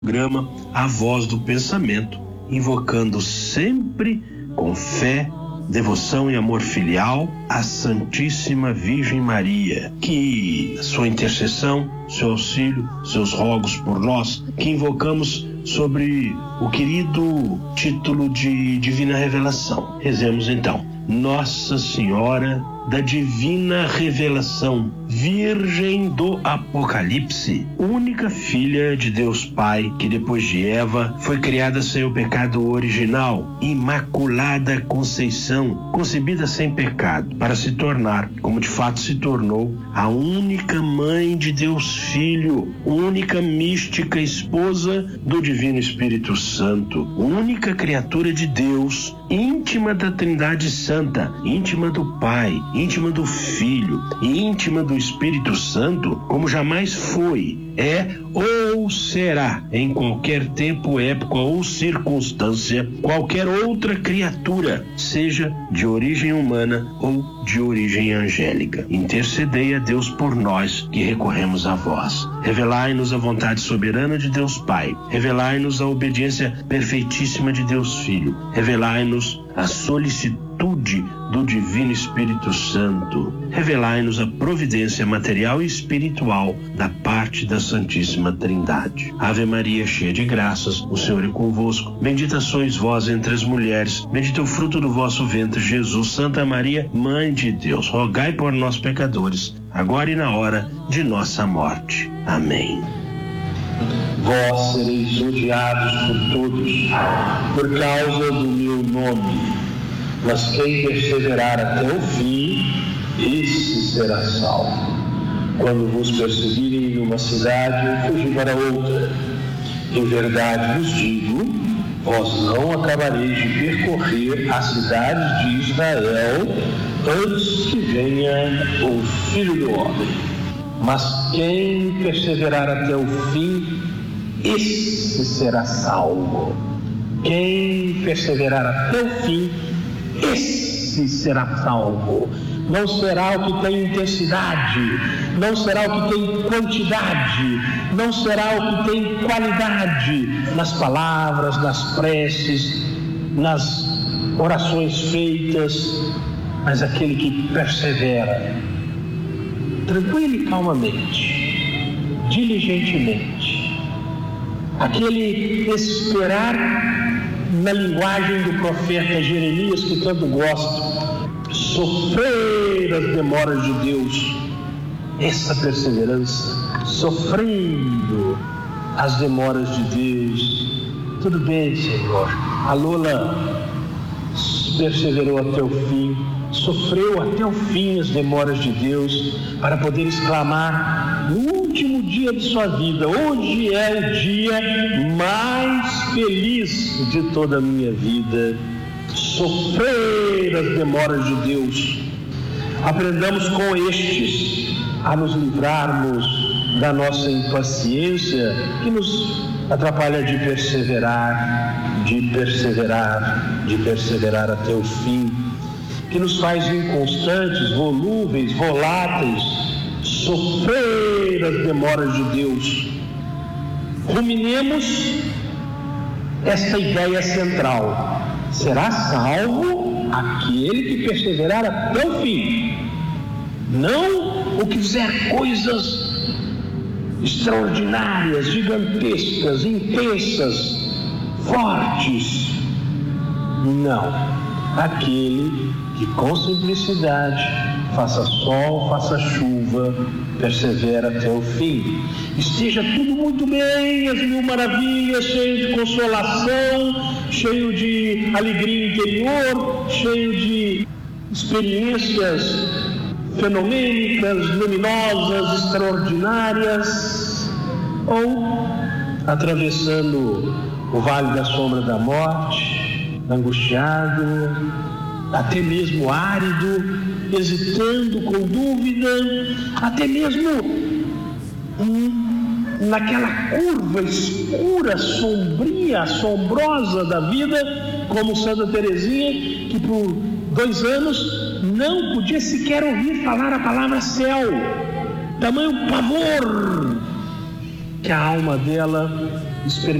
Programa A Voz do Pensamento, invocando sempre com fé, devoção e amor filial a Santíssima Virgem Maria, que sua intercessão, seu auxílio, seus rogos por nós, que invocamos sobre o querido título de Divina Revelação. Rezemos então. Nossa Senhora da Divina Revelação, Virgem do Apocalipse, única filha de Deus Pai, que depois de Eva foi criada sem o pecado original, Imaculada Conceição, concebida sem pecado, para se tornar, como de fato se tornou, a única mãe de Deus Filho, única mística esposa do Divino Espírito Santo, única criatura de Deus, íntima da Trindade Santa, íntima do Pai, íntima do Filho e íntima do Espírito Santo, como jamais foi, é ou será, em qualquer tempo, época ou circunstância, qualquer outra criatura, seja de origem humana ou de origem angélica. Intercedei a Deus por nós que recorremos a vós. Revelai-nos a vontade soberana de Deus Pai. Revelai-nos a obediência perfeitíssima de Deus Filho. Revelai-nos a solicitude do Divino Espírito Santo. Revelai-nos a providência material e espiritual da parte da Santíssima Trindade. Ave Maria, cheia de graças, o Senhor é convosco. Bendita sois vós entre as mulheres, bendito é o fruto do vosso ventre, Jesus. Santa Maria, Mãe de Deus, rogai por nós, pecadores, agora e na hora de nossa morte. Amém. Vós sereis odiados por todos, por causa do meu nome, mas quem perseverar até o fim, esse será salvo. Quando vos perseguirem numa cidade, fugi para outra. Em verdade vos digo, vós não acabareis de percorrer as cidades de Israel antes que venha o Filho do Homem. Mas quem perseverar até o fim, esse será salvo. Quem perseverar até o fim, esse será salvo. Não será o que tem intensidade, não será o que tem quantidade, não será o que tem qualidade nas palavras, nas preces, nas orações feitas, mas aquele que persevera tranquilo e calmamente, diligentemente, aquele esperar na linguagem do profeta Jeremias, que tanto gosto, sofrer as demoras de Deus, essa perseverança, sofrendo as demoras de Deus. Tudo bem, Senhor, a Lola perseverou até o fim, sofreu até o fim as demoras de Deus, para poder exclamar no último dia de sua vida: hoje é o dia mais feliz de toda a minha vida. Sofrer as demoras de Deus. Aprendamos com estes a nos livrarmos da nossa impaciência, que nos atrapalha de perseverar, de perseverar até o fim, que nos faz inconstantes, volúveis, voláteis. Sofrer as demoras de Deus. Ruminemos esta ideia central: será salvo aquele que perseverar até o fim, não o que fizer coisas extraordinárias, gigantescas, intensas, fortes. Não, aquele que com simplicidade, faça sol, faça chuva, persevera até o fim. Esteja tudo muito bem, as mil maravilhas, cheio de consolação, cheio de alegria interior, cheio de experiências fenomênicas, luminosas, extraordinárias, ou atravessando o vale da sombra da morte, angustiado, até mesmo árido, hesitando, com dúvida, até mesmo naquela curva escura, sombria, assombrosa da vida, como Santa Teresinha, que por 2 anos não podia sequer ouvir falar a palavra céu. Tamanho pavor que a alma dela experimentar